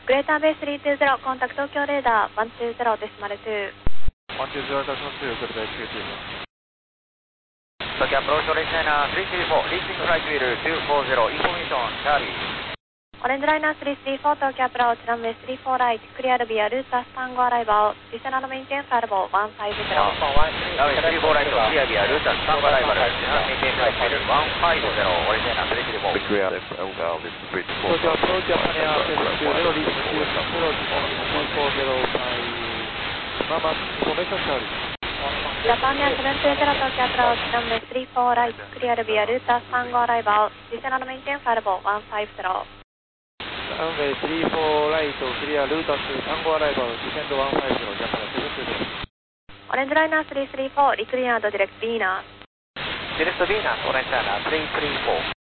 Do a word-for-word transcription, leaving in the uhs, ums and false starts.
グレーターベイスリーツーゼロ、コンタクト東京レーダーワンツーゼロデシマルツー。 ワンツーゼロデシマルツー、グレーターツーツー。 Tokyo approach orange liner three three four, reaching flight wheel two four zero, information, Charlie. オレンジライナースリースリーフォー、東京アプローチランウェイスリーフォーライト、クリアルビアルータスタンゴアライバー、ディセナルメインテンファルボワンファイブゼロ。 ランウェイスリーフォーライト、クリアルビアルータスタンゴアライバー、ディセナルメインテンファルボワンファイブゼロ、オレンジライナースリースリーフォー。 Tokyo approach Japan Air two zero, reaching two zero four zero by Mama, information, Charlie. ジャパンエアセブンツーゼロ、東京アプローチランウェイスリーフォーライト、クリアルビアルータスタンゴアライバー、ディセナルメインテンファルボワンファイブゼロ。 Runway three four right, clear Lutas Tango Arrival, descend one five zero, Japan seven two zero. オレンジライナースリースリーフォー、リクリアードディレクトビーナー。 ディレクトビーナー、オレンジライナースリースリーフォー。